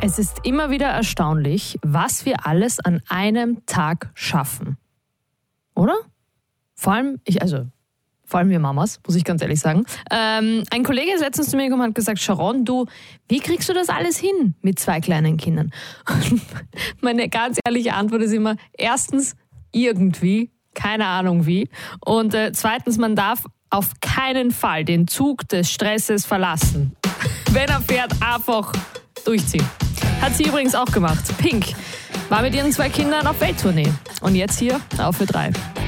Es ist immer wieder erstaunlich, was wir alles an einem Tag schaffen. Oder? Vor allem wir Mamas, muss ich ganz ehrlich sagen. Ein Kollege ist letztens zu mir gekommen und hat gesagt, Sharon, wie kriegst du das alles hin mit 2 kleinen Kindern? Und meine ganz ehrliche Antwort ist immer, erstens, irgendwie, keine Ahnung wie. Und zweitens, man darf auf keinen Fall den Zug des Stresses verlassen. Wenn er fährt, einfach durchziehen. Hat sie übrigens auch gemacht. Pink war mit ihren 2 Kindern auf Welttournee. Und jetzt hier auf Ö3.